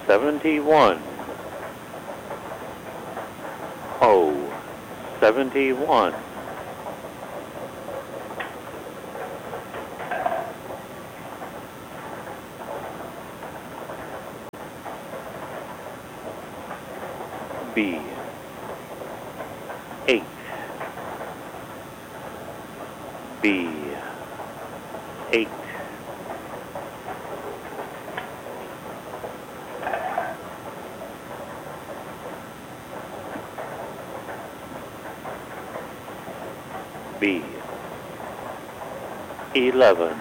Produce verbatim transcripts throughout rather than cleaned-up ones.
seventy-one. O, seventy-one. B, eight. B, eight. B, eleven.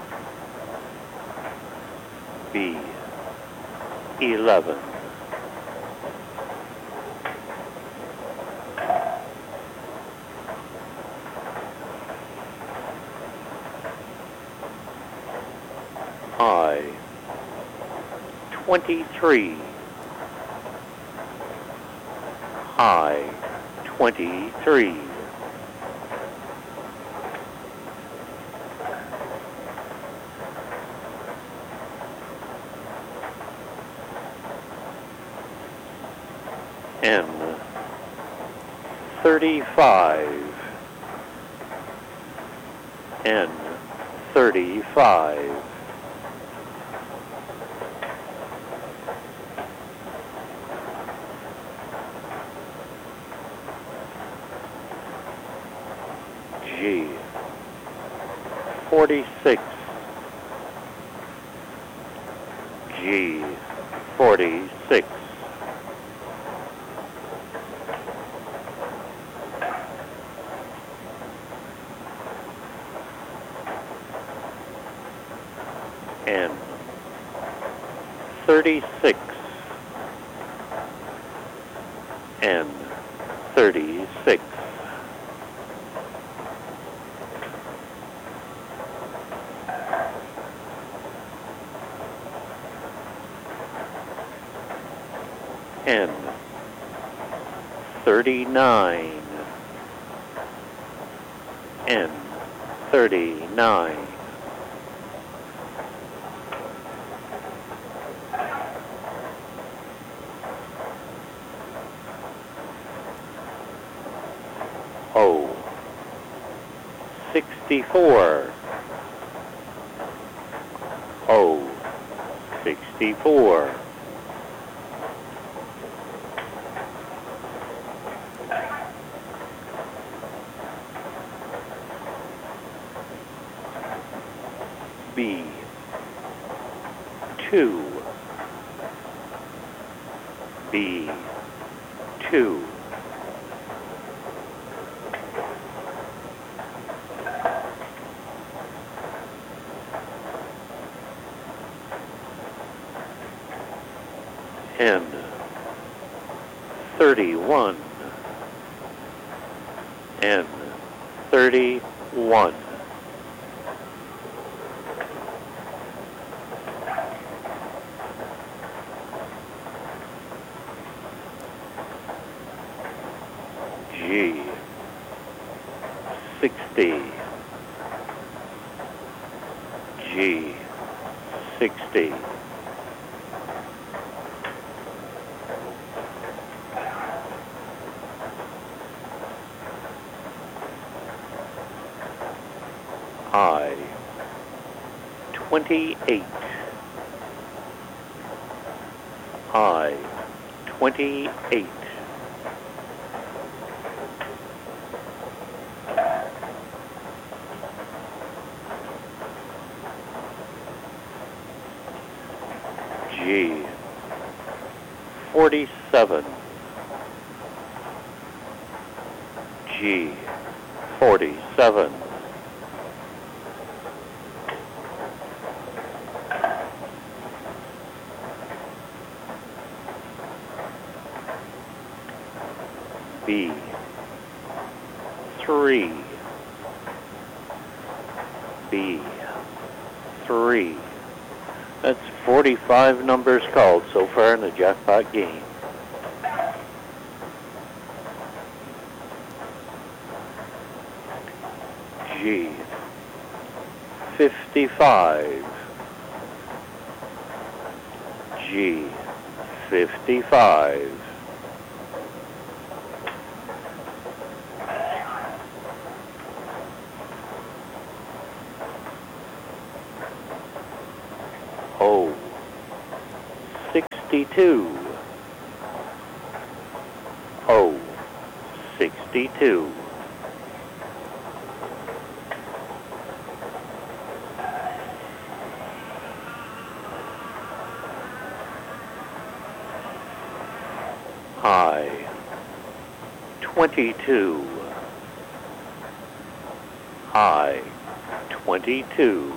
B, eleven. I, twenty-three. I, twenty-three. N, thirty-five. N, thirty-five. G, forty-six. G, forty-six. N, thirty-six. N, thirty-six. N, thirty-nine. N, thirty-nine. O, sixty-four. O, sixty-four. B, two. B, two. N, thirty-one. N, thirty-one. G, sixty. G, sixty. I, twenty-eight. I, twenty-eight. G, forty-seven. G, forty-seven. B, three. B, three. That's forty-five numbers called so far in the jackpot game. G, fifty-five. G, fifty-five. O, sixty-two. O, sixty-two. I, twenty-two. I, twenty-two.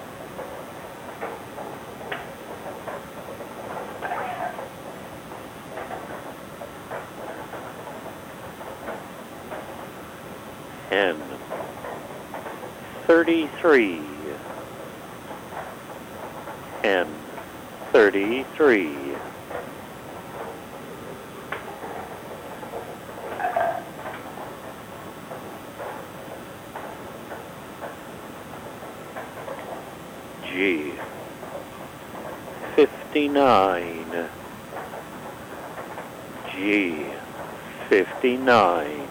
N, thirty-three. N, thirty-three. G, fifty-nine. G, fifty-nine.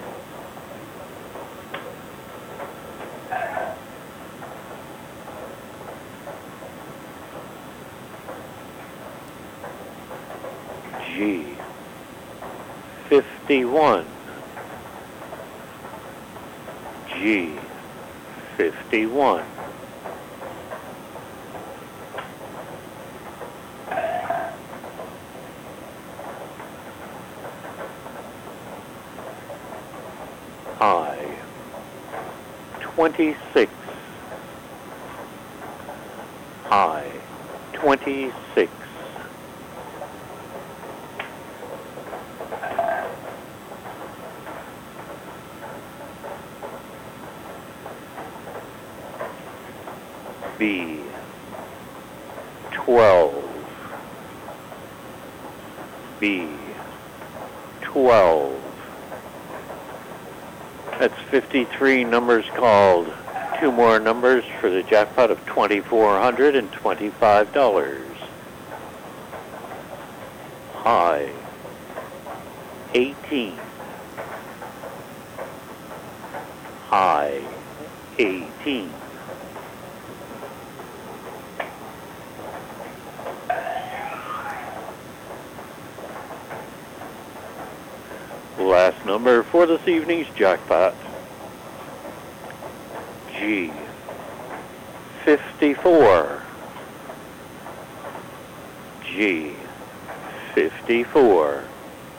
G, fifty-one. G, fifty-one. I, twenty-six. I, twenty-six. B, twelve. B, twelve. That's fifty-three numbers called. Two more numbers for the jackpot of two thousand four hundred twenty-five dollars. I, eighteen. I, eighteen. Last number for this evening's jackpot. G, fifty-four. G, fifty-four.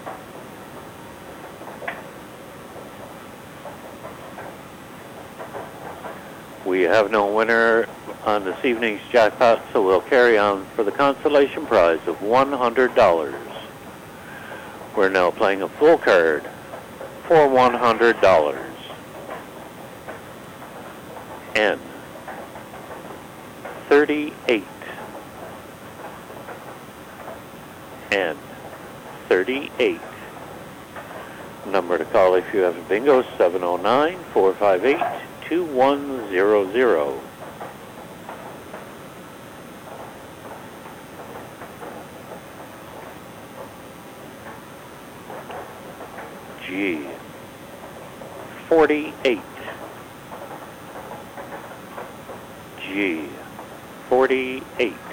We have no winner on this evening's jackpot, so we'll carry on for the consolation prize of one hundred dollars. We're now playing a full card for one hundred dollars. N, thirty-eight. N, thirty-eight. Number to call if you have a bingo, seven oh nine, four five eight, two one zero zero. G, forty-eight. G, forty-eight.